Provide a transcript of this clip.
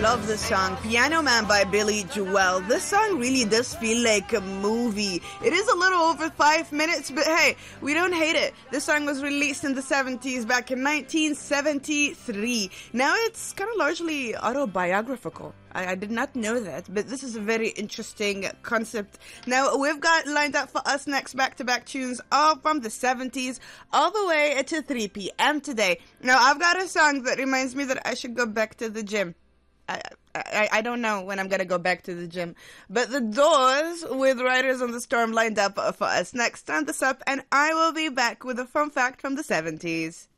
love this song, Piano Man by Billy Joel. This song really does feel like a movie. It is a little over 5 minutes, but hey, we don't hate it. This song was released in the 70s, back in 1973. Now it's kind of largely autobiographical. I did not know that, but this is a very interesting concept. Now, we've got lined up for us next back-to-back tunes all from the 70s all the way to 3 p.m. today. Now, I've got a song that reminds me that I should go back to the gym. I don't know when I'm going to go back to the gym. But The Doors with Riders on the Storm lined up for us next on The Sup, and I will be back with a fun fact from the 70s.